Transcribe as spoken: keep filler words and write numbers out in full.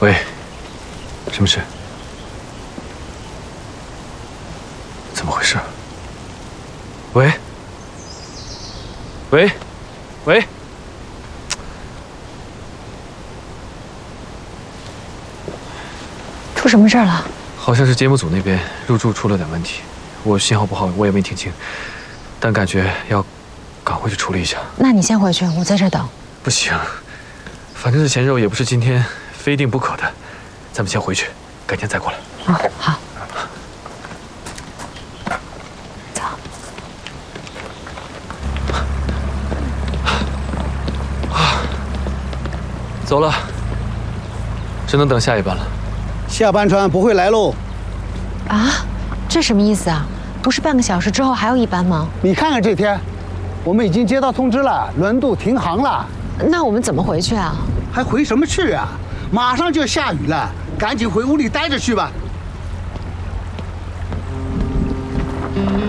喂，什么事？怎么回事？喂，喂，喂， 出什么事儿了？ 好像是节目组那边入驻出了点问题，我信号不好，我也没听清，但感觉要赶回去处理一下。 那你先回去，我在这儿等。不行，反正这咸肉也不是今天非定不可的，咱们先回去，改天再过来。 哦，好。 走了，只能等下一班了。 下班船不会来喽。 啊，这什么意思啊？不是半个小时之后还有一班吗？ 你看看这天，我们已经接到通知了，轮渡停航了。 那我们怎么回去啊？ 还回什么去啊？马上就要下雨了，赶紧回屋里待着去吧。